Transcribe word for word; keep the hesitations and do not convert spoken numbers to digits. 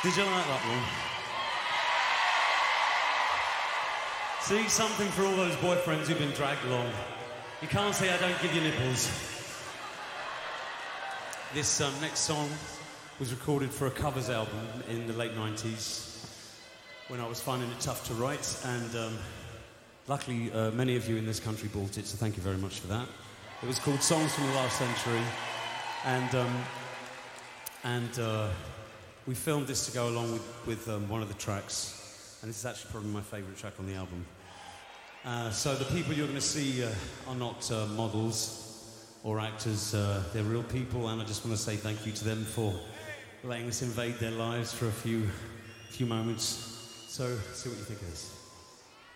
Did you like that one? See, something for all those boyfriends who've been dragged along. You can't say I don't give you nipples. This um, next song was recorded for a covers album in the late nineties when I was finding it tough to write, and um, luckily uh, many of you in this country bought it, so thank you very much for that. It was called Songs from the Last Century, and um, and uh, we filmed this to go along with, with um, one of the tracks, and this is actually probably my favourite track on the album. Uh, so the people you're going to see uh, are not uh, models or actors, uh, they're real people, and I just want to say thank you to them for letting us invade their lives for a few, few moments. So, see what you think of this.